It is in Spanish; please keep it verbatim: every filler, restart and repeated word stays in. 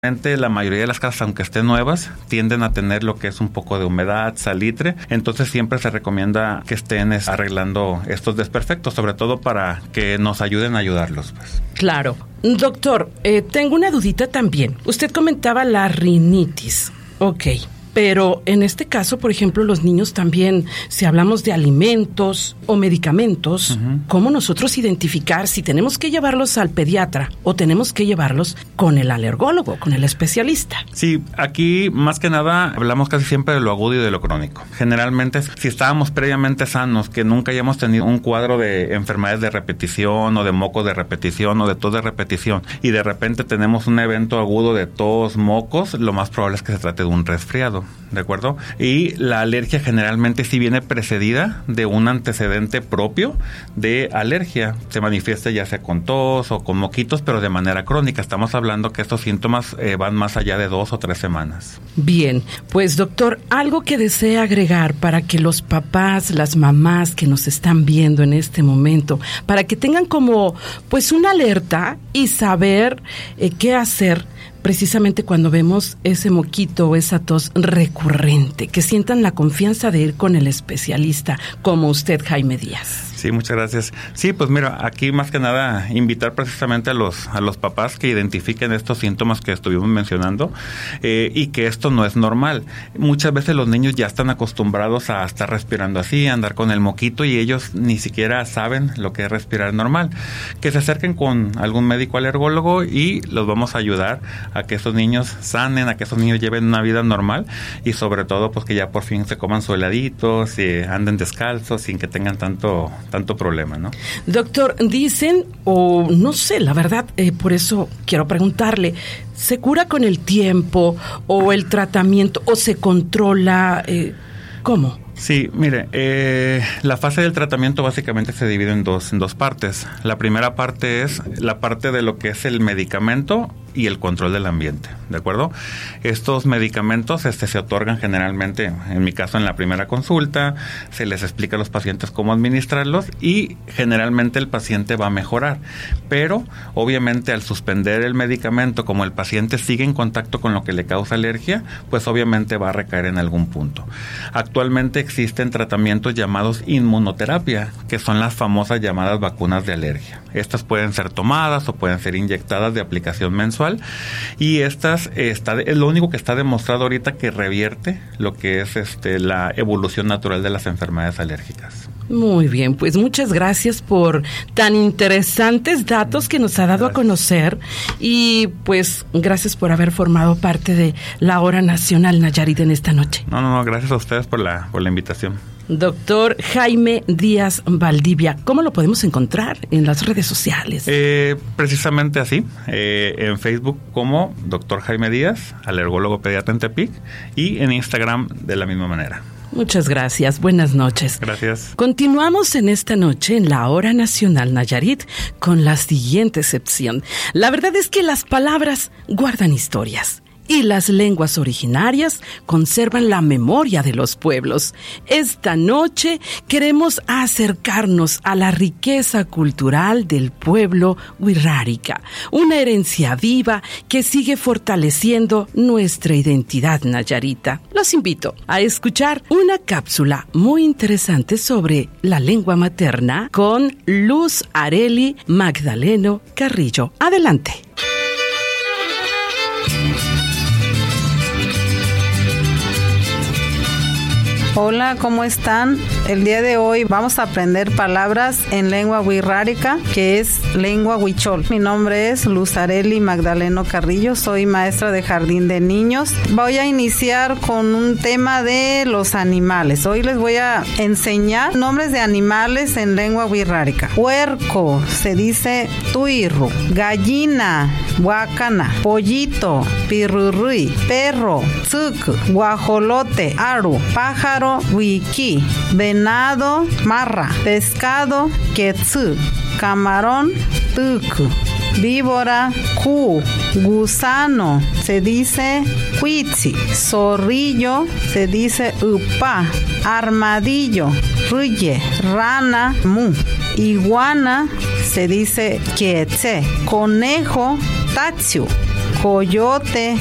La mayoría de las casas, aunque estén nuevas, tienden a tener lo que es un poco de humedad, salitre. Entonces siempre se recomienda que estén arreglando estos desperfectos, sobre todo para que nos ayuden a ayudarlos, pues. Claro. Doctor, eh, tengo una dudita también. Usted comentaba la rinitis. Ok. Pero en este caso, por ejemplo, los niños también, si hablamos de alimentos o medicamentos, uh-huh. ¿cómo nosotros identificar si tenemos que llevarlos al pediatra o tenemos que llevarlos con el alergólogo, con el especialista? Sí, aquí más que nada hablamos casi siempre de lo agudo y de lo crónico. Generalmente, si estábamos previamente sanos, que nunca hayamos tenido un cuadro de enfermedades de repetición o de moco de repetición o de tos de repetición y de repente tenemos un evento agudo de tos, mocos, lo más probable es que se trate de un resfriado. ¿De acuerdo? Y la alergia generalmente sí viene precedida de un antecedente propio de alergia. Se manifiesta ya sea con tos o con moquitos, pero de manera crónica. Estamos hablando que estos síntomas eh, van más allá de dos o tres semanas. Bien, pues doctor, algo que desee agregar para que los papás, las mamás que nos están viendo en este momento, para que tengan como pues una alerta y saber eh, qué hacer precisamente cuando vemos ese moquito o esa tos recurrente, que sientan la confianza de ir con el especialista, como usted, Jaime Díaz. Sí, muchas gracias. Sí, pues mira, aquí más que nada invitar precisamente a los a los papás que identifiquen estos síntomas que estuvimos mencionando eh, y que esto no es normal. Muchas veces los niños ya están acostumbrados a estar respirando así, a andar con el moquito y ellos ni siquiera saben lo que es respirar normal. Que se acerquen con algún médico alergólogo y los vamos a ayudar a que esos niños sanen, a que esos niños lleven una vida normal y sobre todo pues que ya por fin se coman su heladito, si anden descalzos sin que tengan tanto tanto problema, ¿no? Doctor, dicen, o no sé, la verdad, eh, por eso quiero preguntarle, ¿se cura con el tiempo o el tratamiento o se controla? Eh, ¿Cómo? Sí, mire, eh, la fase del tratamiento básicamente se divide en dos, en dos partes. La primera parte es la parte de lo que es el medicamento y el control del ambiente, ¿de acuerdo? Estos medicamentos este, se otorgan generalmente, en mi caso en la primera consulta, se les explica a los pacientes cómo administrarlos y generalmente el paciente va a mejorar, pero obviamente al suspender el medicamento, como el paciente sigue en contacto con lo que le causa alergia, pues obviamente va a recaer en algún punto. Actualmente existen tratamientos llamados inmunoterapia, que son las famosas llamadas vacunas de alergia. Estas pueden ser tomadas o pueden ser inyectadas de aplicación mensual y estas está, es lo único que está demostrado ahorita que revierte lo que es este la evolución natural de las enfermedades alérgicas. Muy bien, pues muchas gracias por tan interesantes datos que nos ha dado gracias. a conocer y pues gracias por haber formado parte de la Hora Nacional Nayarit en esta noche. No, no, no, gracias a ustedes por la, por la invitación. Doctor Jaime Díaz Valdivia, ¿cómo lo podemos encontrar en las redes sociales? Eh, precisamente así, eh, en Facebook como Doctor Jaime Díaz, alergólogo pediatra en Tepic, y en Instagram de la misma manera. Muchas gracias. Buenas noches. Gracias. Continuamos en esta noche en la Hora Nacional Nayarit con la siguiente sección. La verdad es que las palabras guardan historias y las lenguas originarias conservan la memoria de los pueblos. Esta noche queremos acercarnos a la riqueza cultural del pueblo wixárika, una herencia viva que sigue fortaleciendo nuestra identidad nayarita. Los invito a escuchar una cápsula muy interesante sobre la lengua materna con Luz Areli Magdaleno Carrillo. Adelante. Hola, ¿cómo están? El día de hoy vamos a aprender palabras en lengua wixárika, que es lengua huichol. Mi nombre es Luz Areli Magdaleno Carrillo, soy maestra de jardín de niños. Voy a iniciar con un tema de los animales. Hoy les voy a enseñar nombres de animales en lengua wixárika. Puerco, se dice tuirru. Gallina, huacana. Pollito, pirurui. Perro, tsuk. Guajolote, aru. Pájaro, wiki. Venado, marra. Pescado, quetzú. Camarón, tuku. Víbora, ku. Gusano, se dice huitzi. Zorrillo, se dice upa. Armadillo, ruye. Rana, mu. Iguana, se dice quetze. Conejo, tatsiu. coyote,